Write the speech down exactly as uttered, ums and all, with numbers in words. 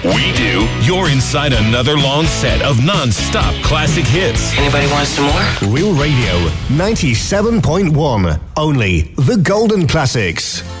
We do. You're inside another long set of non-stop classic hits. Anybody want some more? Real Radio ninety-seven point one. Only the golden classics.